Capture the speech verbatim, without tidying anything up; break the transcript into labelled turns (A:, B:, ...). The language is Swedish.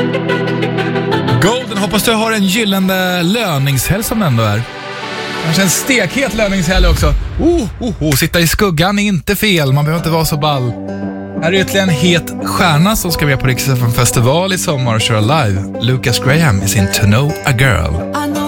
A: Golden, hoppas du har en gyllene löningshelg som ändå är. Kanske en stekhet löningshelg också. Oh, oh, oh, sitta i skuggan är inte fel, man behöver inte vara så ball. Här är ytterligare en het stjärna som ska vara på Rix F M festival i sommar och köra live. Lucas Graham i sin To Know A Girl.